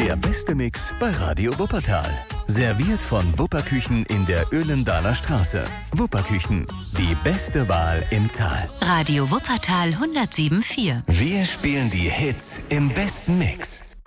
Der beste Mix bei Radio Wuppertal. Serviert von Wupperküchen in der Öhlendaler Straße. Wupperküchen, die beste Wahl im Tal. Radio Wuppertal 107,4. Wir spielen die Hits im besten Mix.